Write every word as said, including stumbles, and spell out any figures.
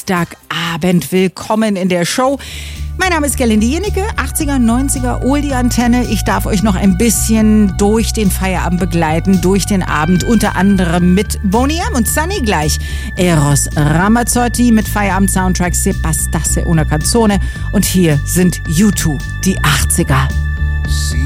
Dienstagabend. Willkommen in der Show. Mein Name ist Gerlinde Jennecke, achtziger, neunziger, Oldie-Antenne. Ich darf euch noch ein bisschen durch den Feierabend begleiten, durch den Abend, unter anderem mit Boney M und Sunny gleich. Eros Ramazzotti mit Feierabend-Soundtrack Se bastasse una canzone. Und hier sind U zwei, die achtziger.